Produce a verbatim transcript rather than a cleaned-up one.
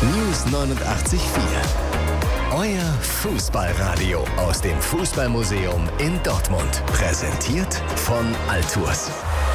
News neunundachtzig Komma vier. Euer Fußballradio aus dem Fußballmuseum in Dortmund. Präsentiert von Altours.